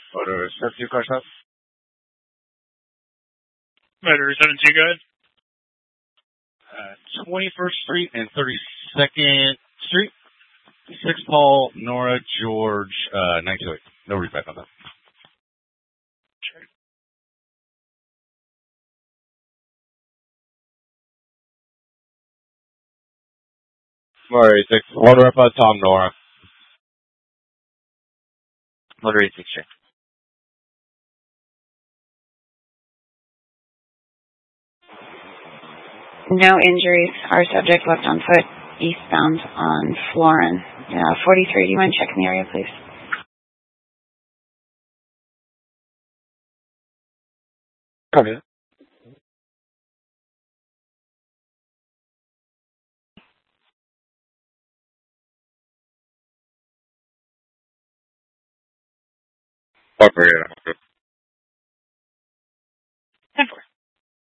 Motor 17, car stop. Motor 17, go ahead. 21st Street and 32nd Street. 6 Paul, Nora, George, 928. No readback on that. Check. Motor 86. Motor up, Tom, Nora. Motor 86, check. No injuries. Our subject left on foot, eastbound on Florin. 43, do you mind checking the area, please? Copy that. Operator.